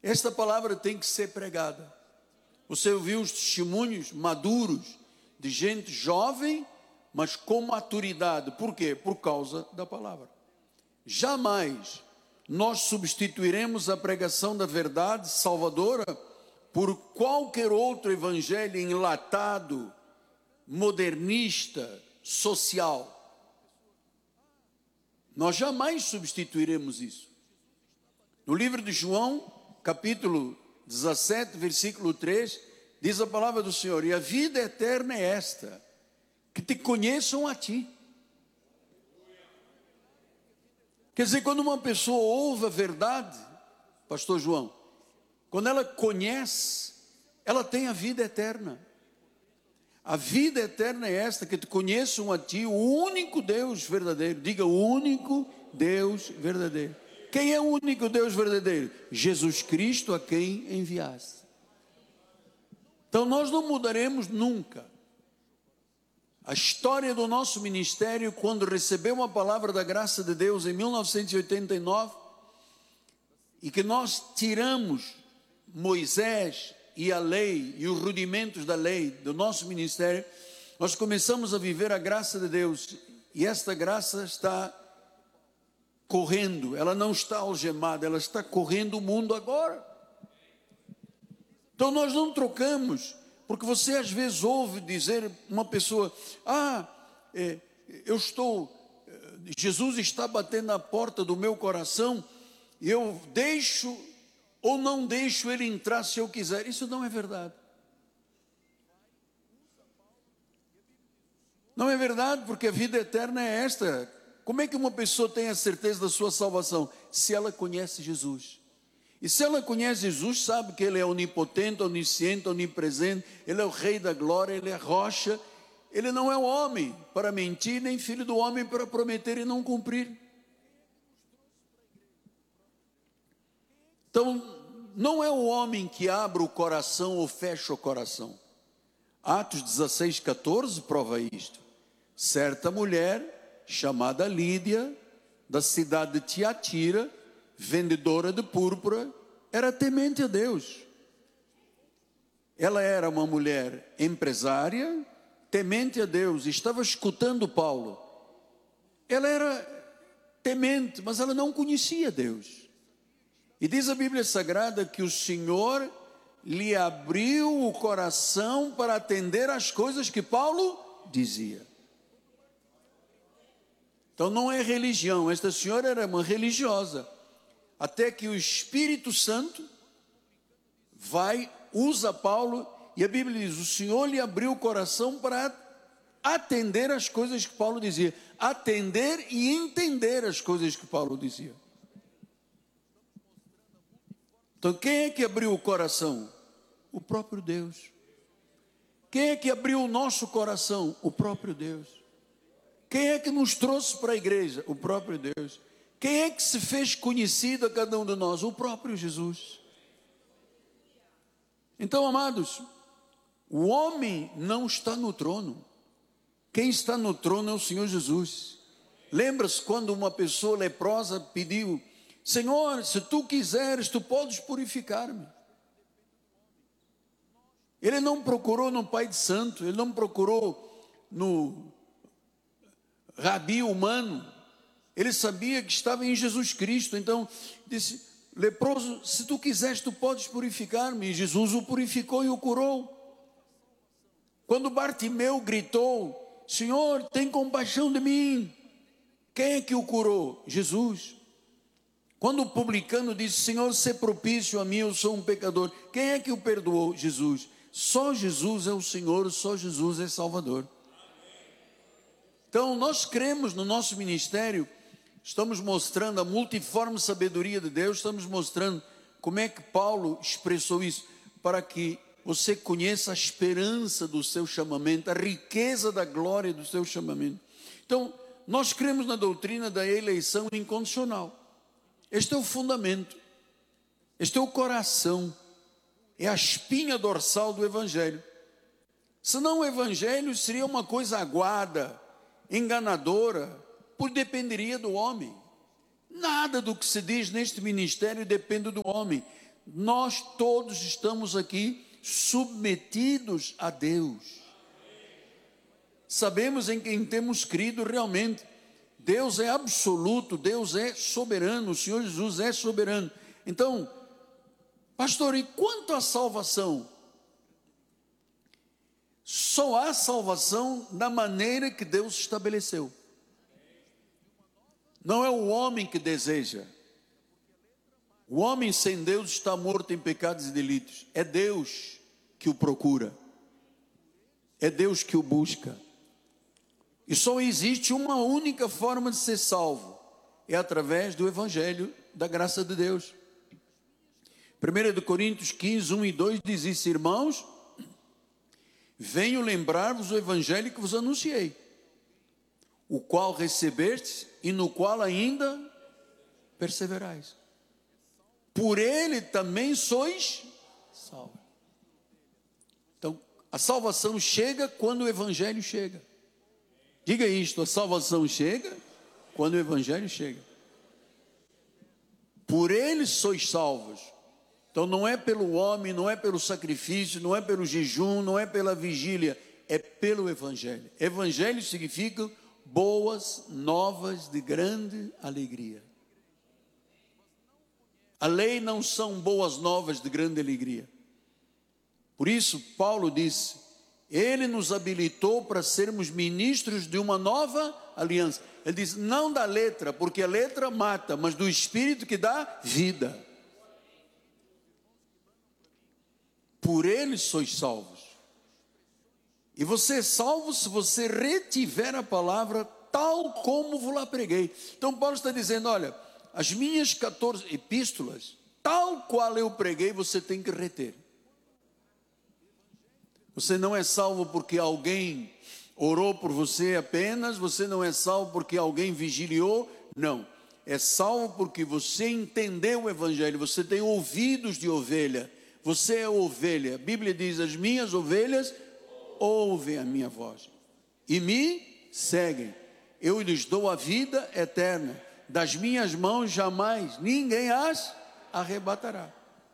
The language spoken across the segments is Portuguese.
Esta palavra tem que ser pregada. Você ouviu os testemunhos maduros de gente jovem, mas com maturidade. Por quê? Por causa da palavra. Jamais nós substituiremos a pregação da verdade salvadora por qualquer outro evangelho enlatado, modernista, social. Nós jamais substituiremos isso. No livro de João, capítulo 17, versículo 3, diz a palavra do Senhor: e a vida eterna é esta, que te conheçam a ti. Quer dizer, quando uma pessoa ouve a verdade, pastor João, quando ela conhece, ela tem a vida eterna. A vida eterna é esta, que te conheçam a ti, o único Deus verdadeiro. Diga, o único Deus verdadeiro. Quem é o único Deus verdadeiro? Jesus Cristo, a quem enviaste. Então nós não mudaremos nunca. A história do nosso ministério, quando recebeu a palavra da graça de Deus em 1989, e que nós tiramos Moisés e a lei e os rudimentos da lei do nosso ministério, nós começamos a viver a graça de Deus, e esta graça está correndo, ela não está algemada, ela está correndo o mundo agora. Então nós não trocamos, porque você às vezes ouve dizer uma pessoa: Jesus está batendo na porta do meu coração, e eu deixo ou não deixo ele entrar se eu quiser. Isso não é verdade. Não é verdade, porque a vida eterna é esta. Como é que uma pessoa tem a certeza da sua salvação? Se ela conhece Jesus. E se ela conhece Jesus, sabe que Ele é onipotente, onisciente, onipresente, Ele é o Rei da glória, Ele é a rocha, Ele não é o homem para mentir, nem filho do homem para prometer e não cumprir. Então, não é o homem que abre o coração ou fecha o coração. Atos 16, 14 prova isto. Certa mulher, chamada Lídia, da cidade de Tiatira, vendedora de púrpura, era temente a Deus. Ela era uma mulher empresária, temente a Deus, estava escutando Paulo. Ela era temente, mas ela não conhecia Deus. E diz a Bíblia Sagrada que o Senhor lhe abriu o coração para atender às coisas que Paulo dizia. Então não é religião, esta senhora era uma religiosa. Até que o Espírito Santo usa Paulo, e a Bíblia diz: o Senhor lhe abriu o coração para atender às coisas que Paulo dizia. Atender e entender as coisas que Paulo dizia. Então quem é que abriu o coração? O próprio Deus. Quem é que abriu o nosso coração? O próprio Deus. Quem é que nos trouxe para a igreja? O próprio Deus. Quem é que se fez conhecido a cada um de nós? O próprio Jesus. Então, amados, o homem não está no trono. Quem está no trono é o Senhor Jesus. Lembra-se quando uma pessoa leprosa pediu: Senhor, se tu quiseres, tu podes purificar-me. Ele não procurou no Pai de Santo, ele não procurou no rabi humano. Ele sabia que estava em Jesus Cristo. Então disse: leproso, se tu quiseres, tu podes purificar-me. E Jesus o purificou e o curou. Quando Bartimeu gritou: Senhor, tem compaixão de mim, quem é que o curou? Jesus. Quando o publicano disse: Senhor, sê propício a mim, eu sou um pecador, quem é que o perdoou? Jesus. Só Jesus é o Senhor, só Jesus é Salvador. Então nós cremos no nosso ministério, estamos mostrando a multiforme sabedoria de Deus, estamos mostrando como é que Paulo expressou isso, para que você conheça a esperança do seu chamamento, a riqueza da glória do seu chamamento. Então nós cremos na doutrina da eleição incondicional. Este é o fundamento, este é o coração, é a espinha dorsal do Evangelho. Senão o Evangelho seria uma coisa aguada, enganadora, pois dependeria do homem. Nada do que se diz neste ministério depende do homem. Nós todos estamos aqui submetidos a Deus. Sabemos em quem temos crido realmente. Deus é absoluto, Deus é soberano, o Senhor Jesus é soberano. Então, pastor, e quanto à salvação? Só há salvação da maneira que Deus estabeleceu. Não é o homem que deseja. O homem sem Deus está morto em pecados e delitos. É Deus que o procura. É Deus que o busca. E só existe uma única forma de ser salvo. É através do Evangelho da graça de Deus. 1 Coríntios 15, 1 e 2 diz isso: irmãos, venho lembrar-vos o Evangelho que vos anunciei, o qual recebestes e no qual ainda perseverais. Por ele também sois salvos. Então, a salvação chega quando o Evangelho chega. Diga isto: a salvação chega quando o Evangelho chega. Por ele sois salvos. Então não é pelo homem, não é pelo sacrifício, não é pelo jejum, não é pela vigília, é pelo Evangelho. Evangelho significa boas novas de grande alegria. A lei não são boas novas de grande alegria. Por isso Paulo disse: ele nos habilitou para sermos ministros de uma nova aliança. Ele diz: não da letra, porque a letra mata, mas do Espírito que dá vida. Por ele sois salvos. E você é salvo se você retiver a palavra tal como vos lá preguei. Então Paulo está dizendo: olha, as minhas 14 epístolas, tal qual eu preguei, você tem que reter. Você não é salvo porque alguém orou por você apenas, você não é salvo porque alguém vigiliou, não. É salvo porque você entendeu o Evangelho, você tem ouvidos de ovelha, você é ovelha. A Bíblia diz: as minhas ovelhas ouvem a minha voz e me seguem. Eu lhes dou a vida eterna, das minhas mãos jamais ninguém as arrebatará.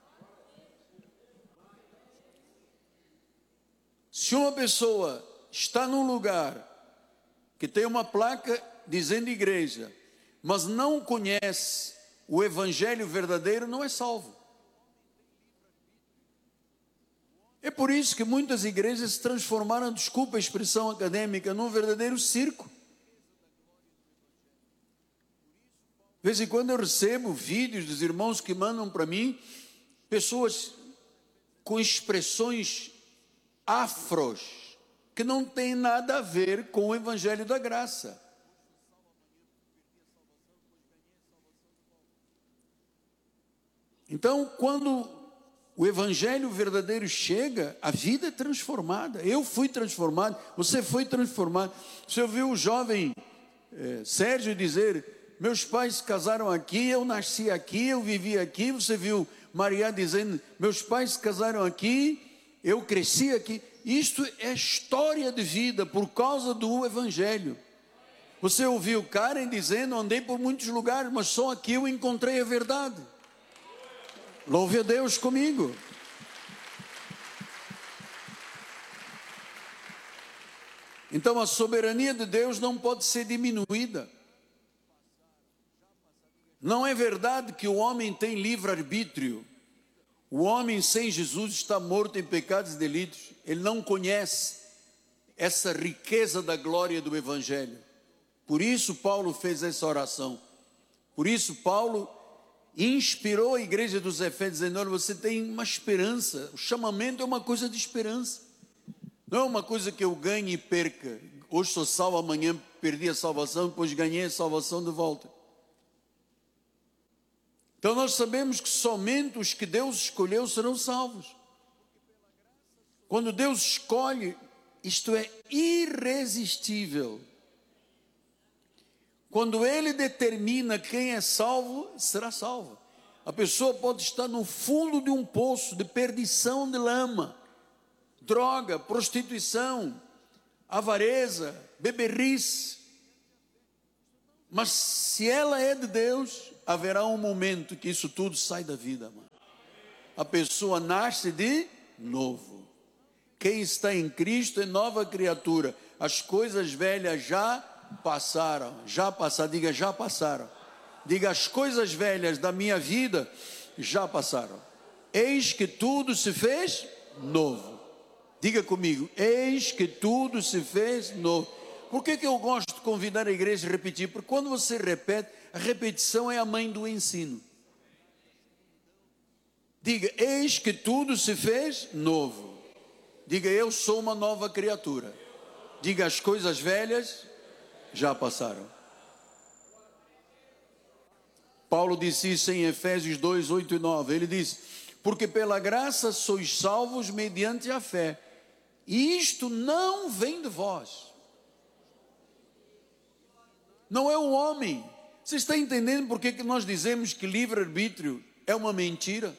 Se uma pessoa está num lugar que tem uma placa dizendo igreja, mas não conhece o Evangelho verdadeiro, não é salvo. É por isso que muitas igrejas se transformaram, desculpa a expressão acadêmica, num verdadeiro circo. De vez em quando eu recebo vídeos dos irmãos que mandam para mim pessoas com expressões afros, que não tem nada a ver com o Evangelho da graça. Então, quando o Evangelho verdadeiro chega, a vida é transformada. Eu fui transformado, você foi transformado. Você ouviu o jovem Sérgio dizer: meus pais casaram aqui, eu nasci aqui, eu vivi aqui. Você viu Maria dizendo: meus pais casaram aqui, eu cresci aqui. Isto é história de vida por causa do Evangelho. Você ouviu Karen dizendo: andei por muitos lugares, mas só aqui eu encontrei a verdade. Louve a Deus comigo. Então a soberania de Deus não pode ser diminuída. Não é verdade que o homem tem livre-arbítrio. O homem sem Jesus está morto em pecados e delitos. Ele não conhece essa riqueza da glória do Evangelho. Por isso Paulo fez essa oração. Por isso Paulo inspirou a igreja dos Efésios, dizendo: olha, você tem uma esperança. O chamamento é uma coisa de esperança. Não é uma coisa que eu ganhe e perca. Hoje sou salvo, amanhã perdi a salvação, depois ganhei a salvação de volta. Então nós sabemos que somente os que Deus escolheu serão salvos. Quando Deus escolhe, isto é irresistível. Quando Ele determina quem é salvo, será salvo. A pessoa pode estar no fundo de um poço de perdição de lama, droga, prostituição, avareza, beberrice. Mas se ela é de Deus, haverá um momento que isso tudo sai da vida, mano. A pessoa nasce de novo. Quem está em Cristo é nova criatura. As coisas velhas já passaram. Já passaram, diga já passaram. Diga, as coisas velhas da minha vida já passaram. Eis que tudo se fez novo. Diga comigo, eis que tudo se fez novo. Por que eu gosto de convidar a igreja a repetir? Porque quando você repete, a repetição é a mãe do ensino. Diga, eis que tudo se fez novo. Diga, eu sou uma nova criatura. Diga, as coisas velhas já passaram. Paulo disse isso em Efésios 2, 8 e 9. Ele diz, porque pela graça sois salvos mediante a fé. E isto não vem de vós. Não é o homem. Você está entendendo por que nós dizemos que livre-arbítrio é uma mentira?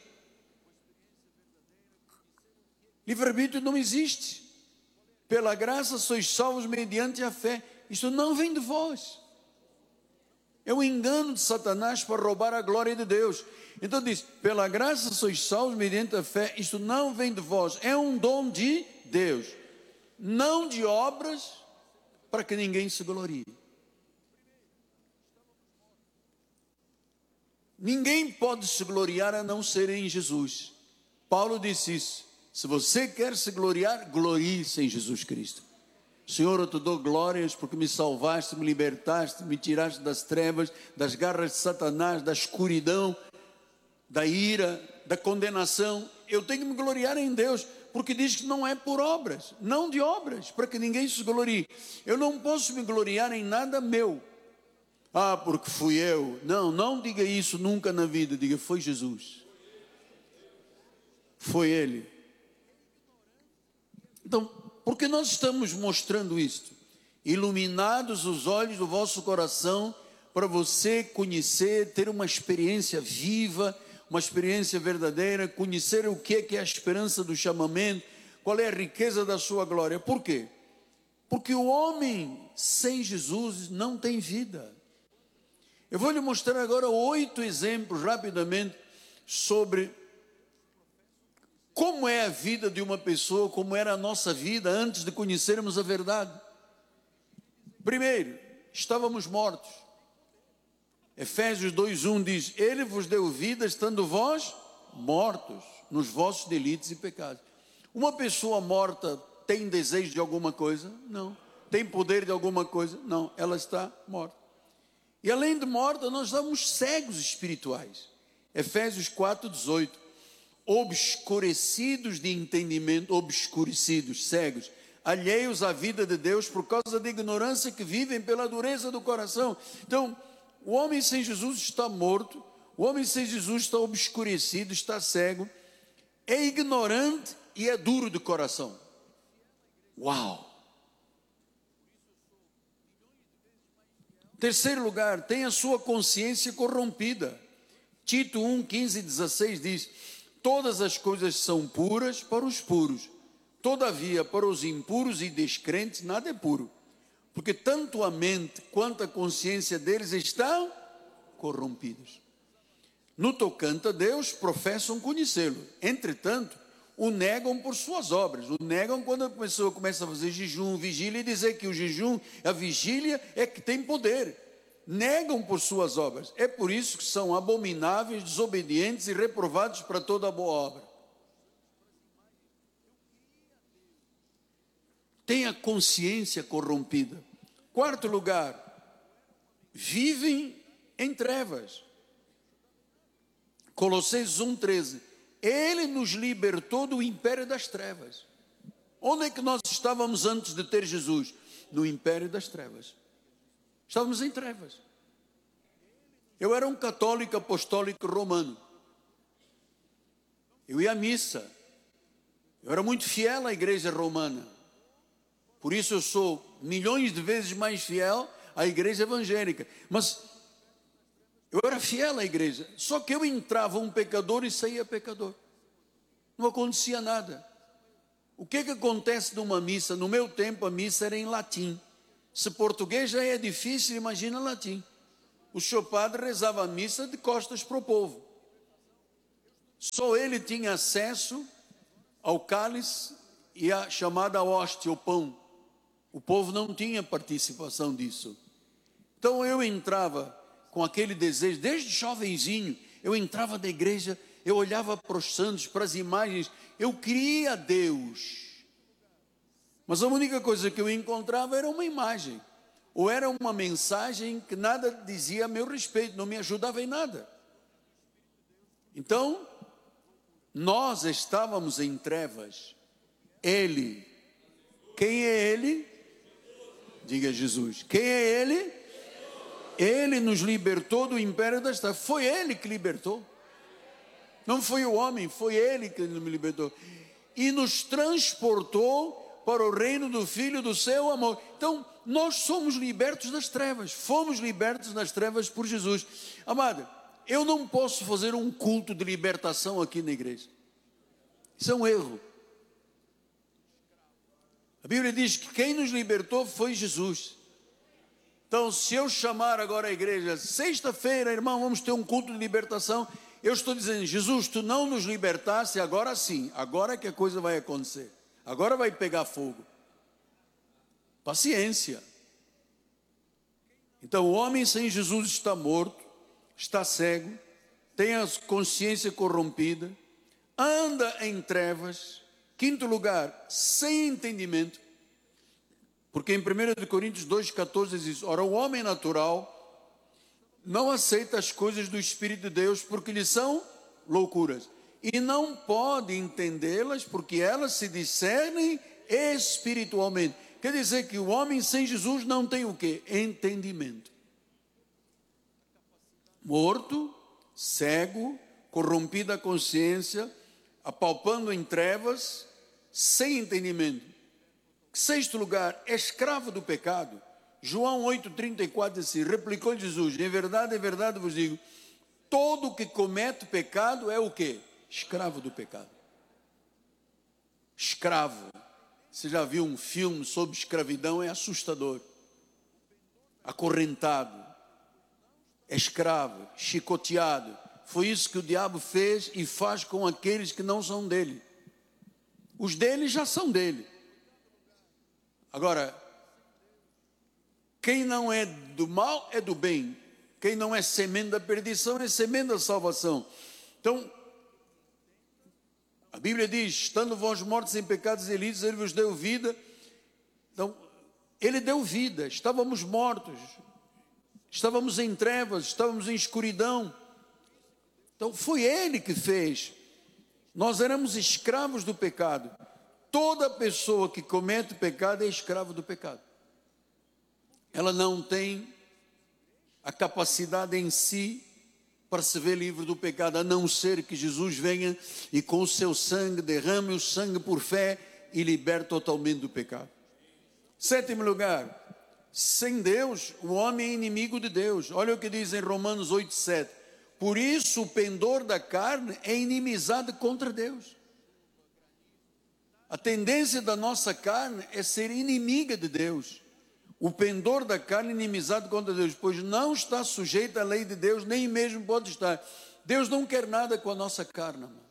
Livre-arbítrio não existe. Pela graça sois salvos mediante a fé. Isto não vem de vós. É um engano de Satanás para roubar a glória de Deus. Então diz, pela graça sois salvos mediante a fé. Isto não vem de vós. É um dom de Deus. Não de obras para que ninguém se glorie. Ninguém pode se gloriar a não ser em Jesus. Paulo disse isso. Se você quer se gloriar, glorie-se em Jesus Cristo. Senhor, eu te dou glórias porque me salvaste, me libertaste, me tiraste das trevas, das garras de Satanás, da escuridão, da ira, da condenação. Eu tenho que me gloriar em Deus, porque diz que não é por obras, não de obras, para que ninguém se glorie. Eu não posso me gloriar em nada meu. Ah, porque fui eu. Não, não diga isso nunca na vida. Diga, foi Jesus. Foi Ele. Então, por que nós estamos mostrando isto? Iluminados os olhos do vosso coração, para você conhecer, ter uma experiência viva, uma experiência verdadeira, conhecer o que é a esperança do chamamento, qual é a riqueza da sua glória. Por quê? Porque o homem sem Jesus não tem vida. Eu vou lhe mostrar agora 8 exemplos rapidamente sobre como é a vida de uma pessoa, como era a nossa vida antes de conhecermos a verdade. Primeiro, estávamos mortos. Efésios 2:1 diz, Ele vos deu vida estando vós mortos nos vossos delitos e pecados. Uma pessoa morta tem desejo de alguma coisa? Não. Tem poder de alguma coisa? Não. Ela está morta. E além de morta, nós estamos cegos espirituais. Efésios 4:18. Obscurecidos de entendimento, obscurecidos, cegos, alheios à vida de Deus por causa da ignorância que vivem pela dureza do coração. Então, o homem sem Jesus está morto, o homem sem Jesus está obscurecido, está cego, é ignorante e é duro de coração. Uau! Terceiro lugar, tem a sua consciência corrompida. Tito 1:15-16 diz, todas as coisas são puras para os puros, todavia para os impuros e descrentes nada é puro, porque tanto a mente quanto a consciência deles estão corrompidos. No tocante a Deus, professam conhecê-lo, entretanto, o negam por suas obras. O negam quando a pessoa começa a fazer jejum, vigília e dizer que o jejum, a vigília é que tem poder. Negam por suas obras. É por isso que são abomináveis, desobedientes e reprovados para toda a boa obra. Tem a consciência corrompida. Quarto lugar, vivem em trevas. Colossenses 1:13. Ele nos libertou do império das trevas. Onde é que nós estávamos antes de ter Jesus? No império das trevas. Estávamos em trevas. Eu era um católico apostólico romano. Eu ia à missa. Eu era muito fiel à igreja romana. Por isso eu sou milhões de vezes mais fiel à igreja evangélica. Mas eu era fiel à igreja. Só que eu entrava um pecador e saía pecador. Não acontecia nada. O que acontece numa missa? No meu tempo a missa era em latim. Se português já é difícil, imagina latim. O senhor padre rezava a missa de costas para o povo. Só ele tinha acesso ao cálice e a chamada hóstia, o pão. O povo não tinha participação disso. Então eu entrava com aquele desejo, desde jovenzinho, eu entrava na igreja, eu olhava para os santos, para as imagens, eu queria Deus. Mas a única coisa que eu encontrava era uma imagem, ou era uma mensagem que nada dizia a meu respeito, não me ajudava em nada. Então, nós estávamos em trevas. Ele, quem é Ele? Diga Jesus, quem é Ele? Ele nos libertou do império das trevas. Foi Ele que libertou. Não foi o homem, foi Ele que nos libertou. E nos transportou para o reino do Filho do seu amor. Então, nós somos libertos das trevas. Fomos libertos das trevas por Jesus. Amado, eu não posso fazer um culto de libertação aqui na igreja. Isso é um erro. A Bíblia diz que quem nos libertou foi Jesus. Então, se eu chamar agora a igreja, sexta-feira, irmão, vamos ter um culto de libertação, eu estou dizendo, Jesus, tu não nos libertaste, agora sim, agora que a coisa vai acontecer, agora vai pegar fogo. Paciência. Então, o homem sem Jesus está morto, está cego, tem a consciência corrompida, anda em trevas. Quinto lugar, sem entendimento. Porque em 1 Coríntios 2,14 diz, ora, o homem natural não aceita as coisas do Espírito de Deus porque lhe são loucuras. E não pode entendê-las porque elas se discernem espiritualmente. Quer dizer que o homem sem Jesus não tem o quê? Entendimento. Morto, cego, corrompida a consciência, apalpando em trevas, sem entendimento. Sexto lugar, escravo do pecado. João 8,34 diz assim, replicou Jesus, em verdade vos digo, todo que comete pecado é o quê? Escravo do pecado. Escravo. Você já viu um filme sobre escravidão? É assustador. Acorrentado, escravo, chicoteado. Foi isso que o diabo fez e faz com aqueles que não são dele. Os dele já são dele. Agora, quem não é do mal é do bem. Quem não é semente da perdição é semente da salvação. Então, a Bíblia diz, estando vós mortos em pecados e delitos, Ele vos deu vida. Então, Ele deu vida, estávamos mortos, estávamos em trevas, estávamos em escuridão. Então, foi Ele que fez. Nós éramos escravos do pecado. Toda pessoa que comete pecado é escravo do pecado. Ela não tem a capacidade em si para se ver livre do pecado, a não ser que Jesus venha e com o seu sangue derrame o sangue por fé e liberte totalmente do pecado. Sétimo lugar, sem Deus, o homem é inimigo de Deus. Olha o que diz em Romanos 8,7. Por isso o pendor da carne é inimizade contra Deus. A tendência da nossa carne é ser inimiga de Deus. O pendor da carne é inimizade contra Deus, pois não está sujeito à lei de Deus, nem mesmo pode estar. Deus não quer nada com a nossa carne, amor.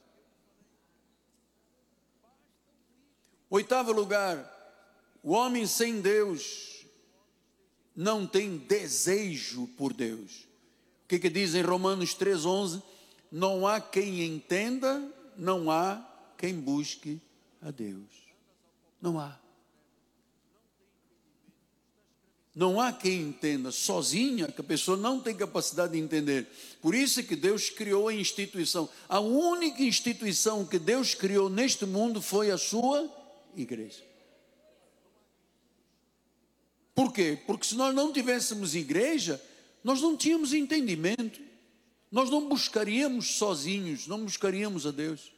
Oitavo lugar, o homem sem Deus não tem desejo por Deus. O que diz em Romanos 3,11? Não há quem entenda, não há quem busque a Deus. Não há. Não há quem entenda sozinha, que a pessoa não tem capacidade de entender. Por isso é que Deus criou a instituição. A única instituição que Deus criou neste mundo foi a sua igreja. Por quê? Porque se nós não tivéssemos igreja, nós não tínhamos entendimento. Nós não buscaríamos sozinhos, não buscaríamos a Deus.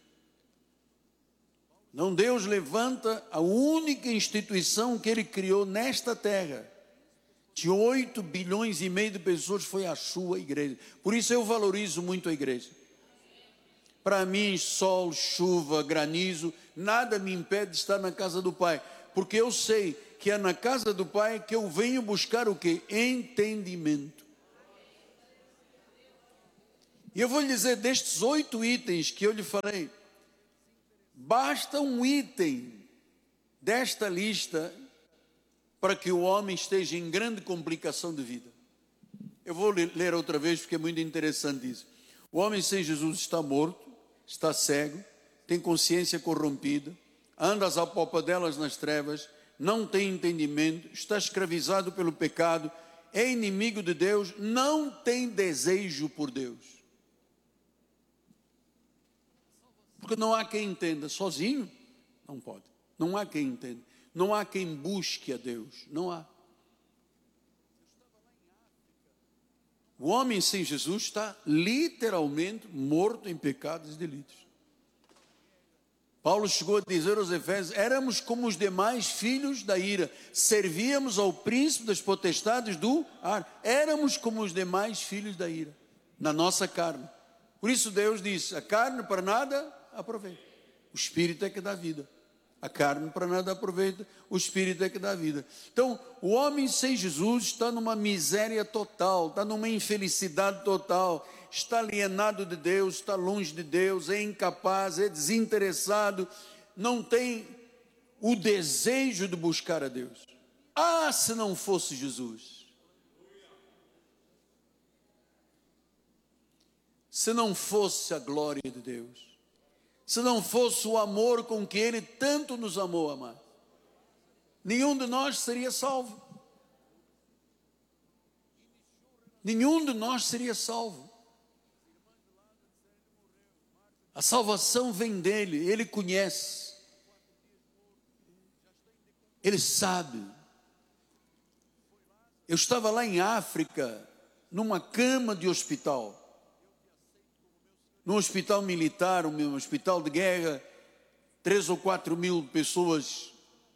Não, Deus levanta a única instituição que Ele criou nesta terra. De 8 bilhões e meio de pessoas, foi a sua igreja. Por isso eu valorizo muito a igreja. Para mim, sol, chuva, granizo, nada me impede de estar na casa do Pai. Porque eu sei que é na casa do Pai que eu venho buscar o quê? Entendimento. E eu vou lhe dizer, destes 8 itens que eu lhe falei, basta um item desta lista para que o homem esteja em grande complicação de vida. Eu vou ler outra vez porque é muito interessante isso. O homem sem Jesus está morto, está cego, tem consciência corrompida, anda às apalpadelas nas trevas, não tem entendimento, está escravizado pelo pecado, é inimigo de Deus, não tem desejo por Deus. Porque não há quem entenda, sozinho não pode. Não há quem entenda, não há quem busque a Deus, não há. O homem sem Jesus está literalmente morto em pecados e delitos. Paulo chegou a dizer aos Efésios: éramos como os demais filhos da ira, servíamos ao príncipe das potestades do ar, éramos como os demais filhos da ira, na nossa carne. Por isso Deus disse: a carne para nada aproveita, o Espírito é que dá vida. A carne para nada aproveita, o Espírito é que dá vida. Então, o homem sem Jesus está numa miséria total, está numa infelicidade total, está alienado de Deus, está longe de Deus, é incapaz, é desinteressado, não tem o desejo de buscar a Deus. Ah, se não fosse Jesus! Se não fosse a glória de Deus! Se não fosse o amor com que Ele tanto nos amou, amado, nenhum de nós seria salvo. Nenhum de nós seria salvo. A salvação vem dEle, Ele conhece, Ele sabe. Eu estava lá em África, numa cama de hospital, num hospital militar, um hospital de guerra, 3 ou 4 mil pessoas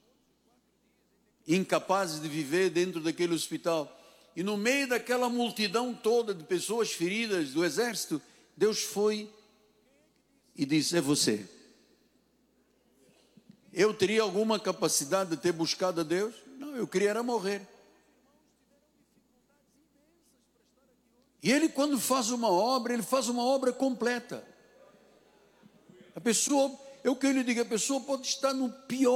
incapazes de viver dentro daquele hospital. E no meio daquela multidão toda de pessoas feridas do exército, Deus foi e disse: é você. Eu teria alguma capacidade de ter buscado a Deus? Não, eu queria era morrer. E Ele, quando faz uma obra, Ele faz uma obra completa. A pessoa, eu que lhe digo, a pessoa pode estar no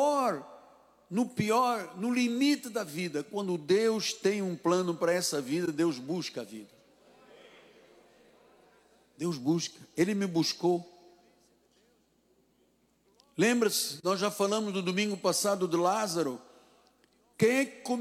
limite da vida. Quando Deus tem um plano para essa vida, Deus busca a vida. Deus busca, Ele me buscou. Lembra-se, nós já falamos no domingo passado de Lázaro. Quem é que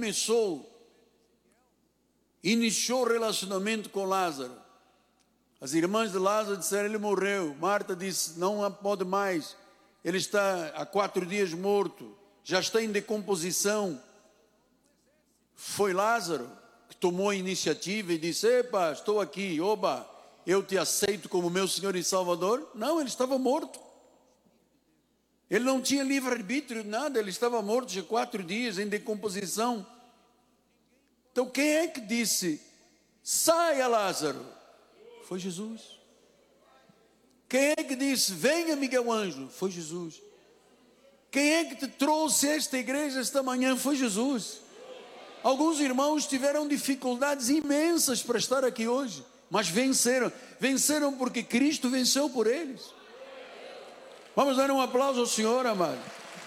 iniciou o relacionamento com Lázaro? As irmãs de Lázaro disseram: ele morreu. Marta disse: não pode mais, ele está há 4 dias morto, já está em decomposição. Foi Lázaro que tomou a iniciativa e disse: epa, estou aqui, oba, eu te aceito como meu Senhor e Salvador. Não, ele estava morto. Ele não tinha livre-arbítrio, nada, ele estava morto já 4 dias em decomposição. Então quem é que disse: saia, Lázaro? Foi Jesus. Quem é que disse: venha, Miguel Ângelo? Foi Jesus. Quem é que te trouxe a esta igreja esta manhã? Foi Jesus. Alguns irmãos tiveram dificuldades imensas para estar aqui hoje, mas venceram. Venceram porque Cristo venceu por eles. Vamos dar um aplauso ao Senhor, amado.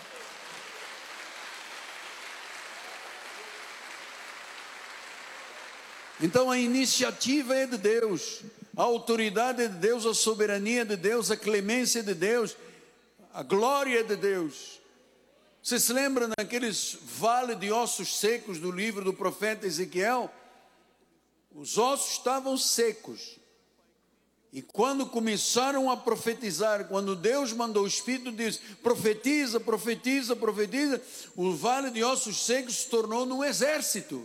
Então a iniciativa é de Deus, a autoridade é de Deus, a soberania de Deus, a clemência de Deus, a glória de Deus. Você se lembra naqueles vales de ossos secos do livro do profeta Ezequiel? Os ossos estavam secos. E quando começaram a profetizar, quando Deus mandou o Espírito, disse: profetiza, profetiza, profetiza, o vale de ossos secos se tornou num exército.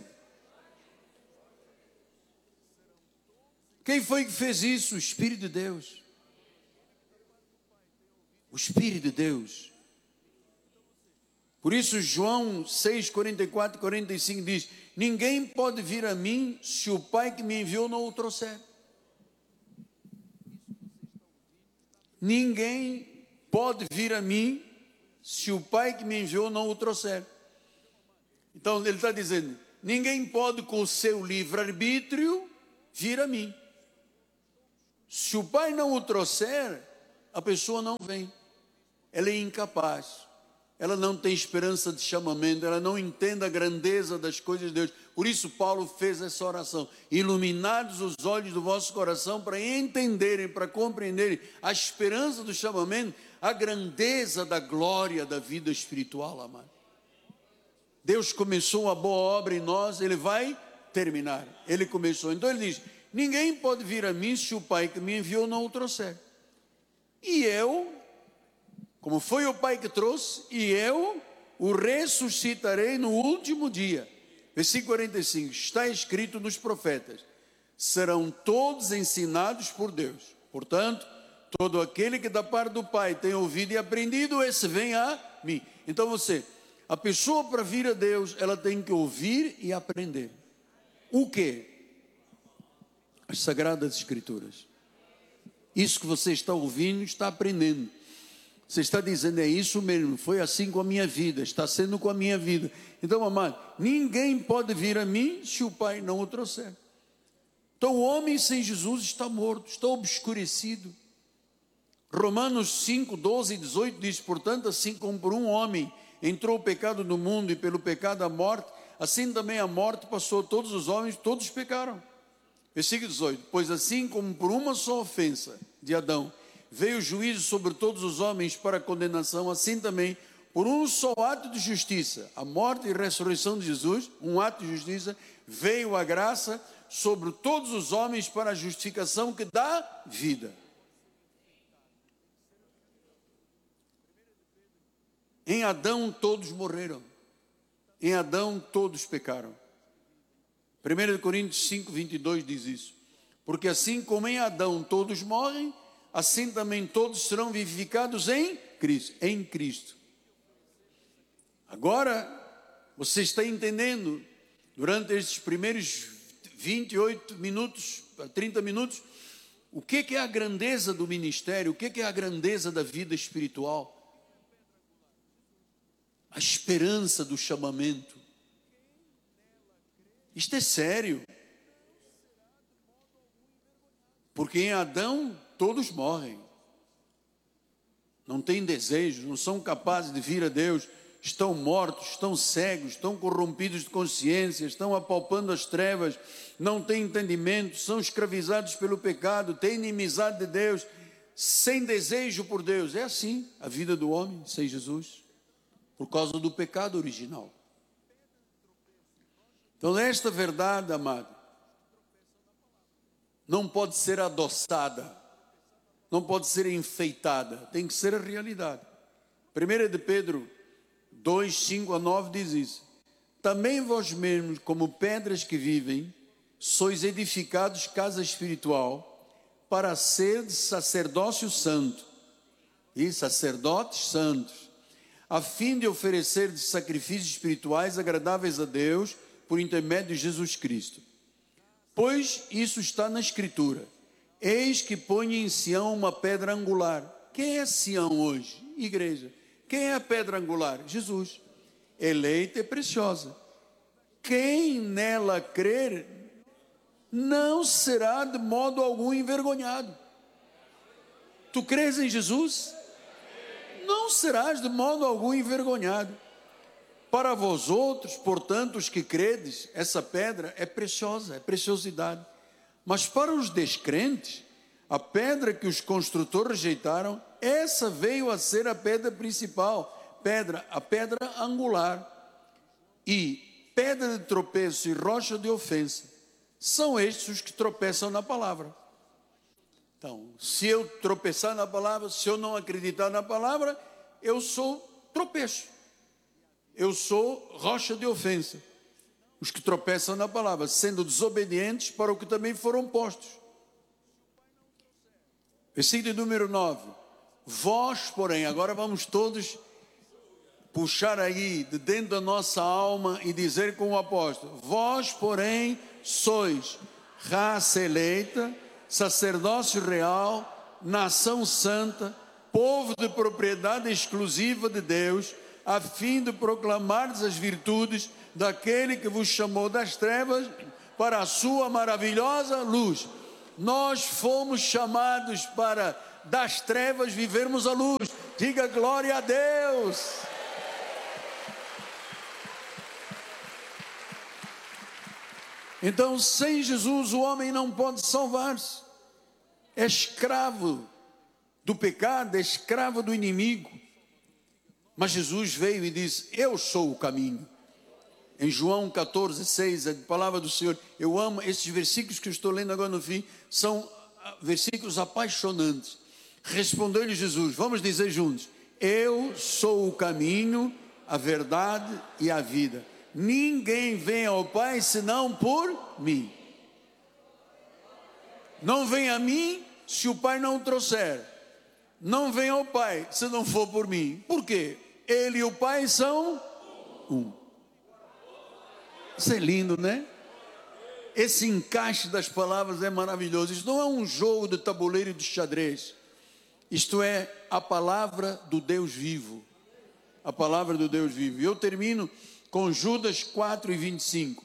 Quem foi que fez isso? O Espírito de Deus. O Espírito de Deus. Por isso João 6, 44 e 45 diz: ninguém pode vir a mim se o Pai que me enviou não o trouxer. Ninguém pode vir a mim se o Pai que me enviou não o trouxer. Então ele está dizendo: ninguém pode com o seu livre-arbítrio vir a mim. Se o pai não o trouxer, a pessoa não vem. Ela é incapaz. Ela não tem esperança de chamamento, ela não entende a grandeza das coisas de Deus. Por isso Paulo fez essa oração: iluminados os olhos do vosso coração, para entenderem, para compreenderem a esperança do chamamento, a grandeza da glória da vida espiritual, amado. Deus começou a boa obra em nós, Ele vai terminar. Ele começou. Então ele diz: ninguém pode vir a mim se o Pai que me enviou não o trouxer. E eu, como foi o Pai que trouxe, e eu o ressuscitarei no último dia. Versículo 45, está escrito nos profetas: serão todos ensinados por Deus. Portanto, todo aquele que da parte do Pai tem ouvido e aprendido, esse vem a mim. Então a pessoa para vir a Deus, ela tem que ouvir e aprender. O quê? As Sagradas Escrituras. Isso que você está ouvindo, está aprendendo. Você está dizendo: é isso mesmo, foi assim com a minha vida, está sendo com a minha vida. Então, amado, ninguém pode vir a mim se o Pai não o trouxer. Então o homem sem Jesus está morto, está obscurecido. Romanos 5, 12 e 18 diz: portanto, assim como por um homem entrou o pecado no mundo, e pelo pecado a morte, assim também a morte passou a todos os homens, todos pecaram. Versículo 18, pois assim como por uma só ofensa de Adão veio o juízo sobre todos os homens para condenação, assim também por um só ato de justiça, a morte e ressurreição de Jesus, um ato de justiça, veio a graça sobre todos os homens para a justificação que dá vida. Em Adão todos morreram, em Adão todos pecaram. 1 Coríntios 5, 22 diz isso: porque assim como em Adão todos morrem, assim também todos serão vivificados em Cristo. Em Cristo. Agora, você está entendendo, durante estes primeiros 28 minutos, 30 minutos, o que é a grandeza do ministério, o que é a grandeza da vida espiritual, a esperança do chamamento. Isto é sério, porque em Adão todos morrem, não têm desejo, não são capazes de vir a Deus, estão mortos, estão cegos, estão corrompidos de consciência, estão apalpando as trevas, não têm entendimento, são escravizados pelo pecado, têm inimizade de Deus, sem desejo por Deus. É assim a vida do homem sem Jesus, por causa do pecado original. Então esta verdade, amado, não pode ser adoçada, não pode ser enfeitada, tem que ser a realidade. 1 de Pedro 2, 5 a 9 diz isso: também vós mesmos, como pedras que vivem, sois edificados casa espiritual, para ser de sacerdócio santo, e sacerdotes santos, a fim de oferecer de sacrifícios espirituais agradáveis a Deus, por intermédio de Jesus Cristo. Pois isso está na Escritura: eis que ponho em Sião uma pedra angular. Quem é Sião hoje? Igreja. Quem é a pedra angular? Jesus. Eleita e preciosa. Quem nela crer não será de modo algum envergonhado. Tu crês em Jesus? Não serás de modo algum envergonhado. Para vós outros, portanto, os que credes, essa pedra é preciosa, é preciosidade. Mas para os descrentes, a pedra que os construtores rejeitaram, essa veio a ser a pedra principal, a pedra angular, e pedra de tropeço e rocha de ofensa. São estes os que tropeçam na palavra. Então, se eu tropeçar na palavra, se eu não acreditar na palavra, eu sou tropeço. Eu sou rocha de ofensa. Os que tropeçam na palavra, sendo desobedientes para o que também foram postos. Versículo número 9. Vós, porém, agora vamos todos puxar aí de dentro da nossa alma e dizer com o apóstolo: vós, porém, sois raça eleita, sacerdócio real, nação santa, povo de propriedade exclusiva de Deus, a fim de proclamardes as virtudes daquele que vos chamou das trevas para a sua maravilhosa luz. Nós fomos chamados para das trevas vivermos a luz. Diga glória a Deus. Então, sem Jesus, o homem não pode salvar-se. É escravo do pecado, é escravo do inimigo. Mas Jesus veio e disse: eu sou o caminho. Em João 14:6, a palavra do Senhor. Eu amo esses versículos que eu estou lendo agora no fim. São versículos apaixonantes. Respondeu-lhe Jesus, vamos dizer juntos: eu sou o caminho, a verdade e a vida. Ninguém vem ao Pai senão por mim. Não vem a mim se o Pai não o trouxer. Não vem ao Pai se não for por mim. Por quê? Ele e o Pai são um. Isso é lindo, né? Esse encaixe das palavras é maravilhoso. Isso não é um jogo de tabuleiro de xadrez. Isto é a palavra do Deus vivo. A palavra do Deus vivo. E eu termino com Judas 4:25.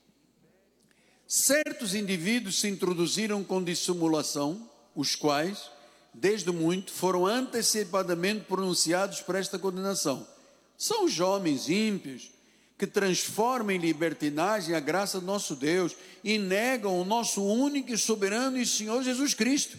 Certos indivíduos se introduziram com dissimulação, os quais, desde muito, foram antecipadamente pronunciados por esta condenação. São os homens ímpios que transformam em libertinagem a graça do nosso Deus e negam o nosso único e soberano e Senhor Jesus Cristo.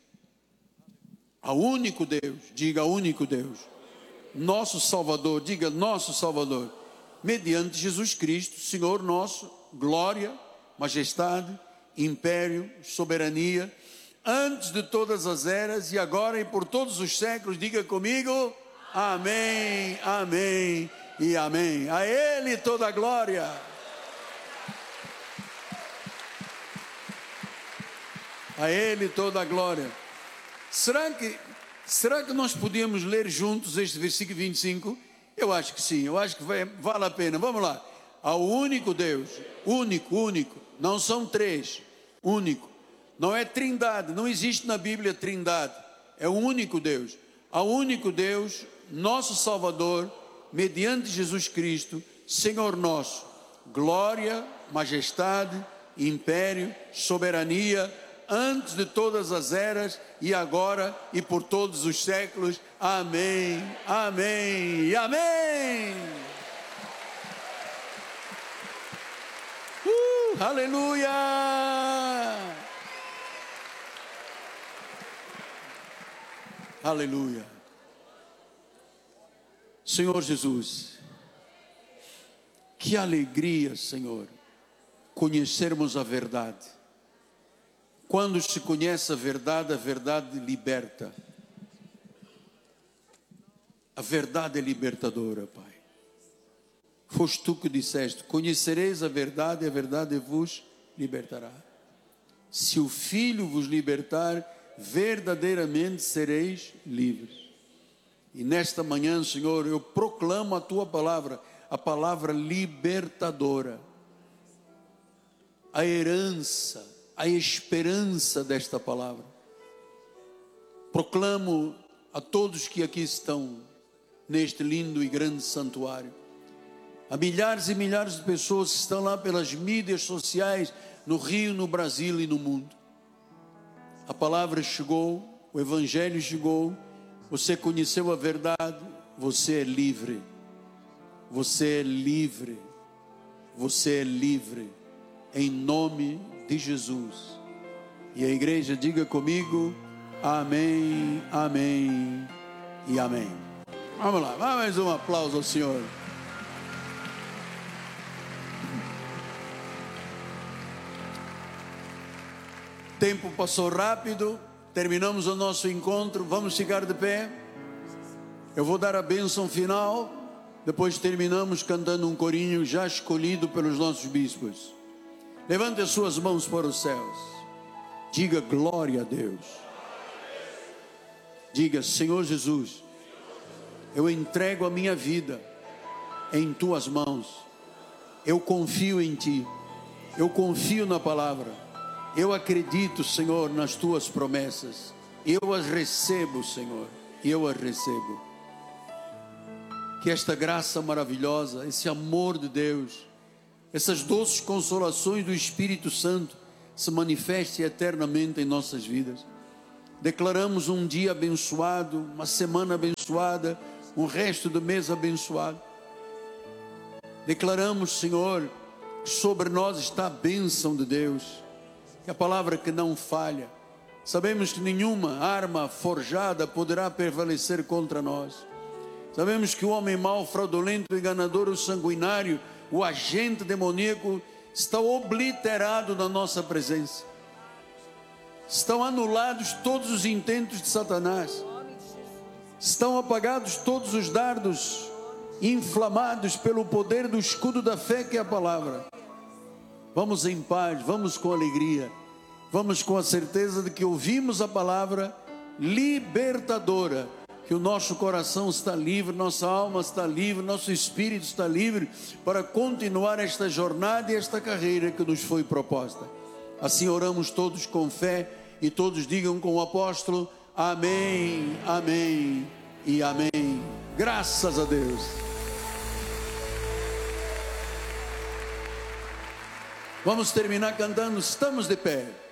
Ao único Deus, diga único Deus. Nosso Salvador, diga nosso Salvador. Mediante Jesus Cristo, Senhor nosso, glória, majestade, império, soberania, antes de todas as eras e agora e por todos os séculos. Diga comigo, amém, amém e amém. A Ele toda a glória. A Ele toda a glória. Será que nós podíamos ler juntos este versículo 25? Eu acho que sim, eu acho que vale a pena. Vamos lá. Ao único Deus, único, não são três, único. Não é trindade, não existe na Bíblia trindade. É o único Deus. Ao único Deus, nosso Salvador, mediante Jesus Cristo, Senhor nosso, glória, majestade, império, soberania, antes de todas as eras, e agora e por todos os séculos. Amém, amém e amém. Aleluia! Aleluia! Senhor Jesus, que alegria, Senhor, conhecermos a verdade. Quando se conhece a verdade liberta. A verdade é libertadora, Pai. Foste tu que disseste: conhecereis a verdade vos libertará. Se o Filho vos libertar, verdadeiramente sereis livres. E nesta manhã, Senhor, eu proclamo a tua palavra, a palavra libertadora, a herança, a esperança desta palavra. Proclamo a todos que aqui estão, neste lindo e grande santuário, a milhares e milhares de pessoas que estão lá pelas mídias sociais, no Rio, no Brasil e no mundo. A palavra chegou, o Evangelho chegou, você conheceu a verdade, você é livre. Você é livre. Você é livre. Em nome de Jesus. E a igreja diga comigo: amém, amém e amém. Vamos lá, mais um aplauso ao Senhor. O tempo passou rápido, terminamos o nosso encontro, vamos ficar de pé. Eu vou dar a bênção final, depois terminamos cantando um corinho já escolhido pelos nossos bispos. Levante as suas mãos para os céus. Diga glória a Deus. Diga: Senhor Jesus, eu entrego a minha vida em tuas mãos. Eu confio em ti. Eu confio na palavra. Eu acredito, Senhor, nas tuas promessas. Eu as recebo, Senhor. Eu as recebo. Que esta graça maravilhosa, esse amor de Deus, essas doces consolações do Espírito Santo se manifeste eternamente em nossas vidas. Declaramos um dia abençoado, uma semana abençoada, um resto do mês abençoado. Declaramos, Senhor, que sobre nós está a bênção de Deus, que a palavra que não falha. Sabemos que nenhuma arma forjada poderá prevalecer contra nós. Sabemos que o homem mau, fraudulento, enganador, o sanguinário, o agente demoníaco está obliterado na nossa presença. Estão anulados todos os intentos de Satanás. Estão apagados todos os dardos inflamados pelo poder do escudo da fé, que é a palavra. Vamos em paz, vamos com alegria, vamos com a certeza de que ouvimos a palavra libertadora, que o nosso coração está livre, nossa alma está livre, nosso espírito está livre para continuar esta jornada e esta carreira que nos foi proposta. Assim oramos todos com fé e todos digam com o apóstolo: amém, amém e amém. Graças a Deus. Vamos terminar cantando, estamos de pé.